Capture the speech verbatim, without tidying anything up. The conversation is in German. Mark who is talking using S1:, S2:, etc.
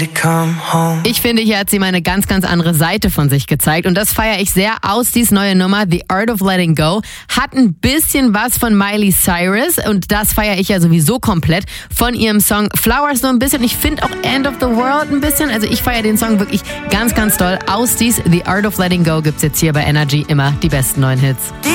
S1: Ich finde, hier hat sie mal eine ganz, ganz andere Seite von sich gezeigt und das feiere ich sehr. Austis neue Nummer, The Art of Letting Go, hat ein bisschen was von Miley Cyrus und das feiere ich ja sowieso komplett von ihrem Song Flowers so ein bisschen. Ich finde auch End of the World ein bisschen, also ich feiere den Song wirklich ganz, ganz doll. Austis The Art of Letting Go gibt's jetzt hier bei Energy, immer die besten neuen Hits.